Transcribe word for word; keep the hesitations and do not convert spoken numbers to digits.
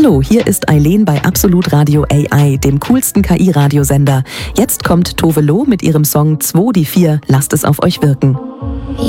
Hallo, hier ist Eileen bei Absolut Radio A I, dem coolsten K I-Radiosender. Jetzt kommt Tove Lo mit ihrem Song zwei die vier, lasst es auf euch wirken.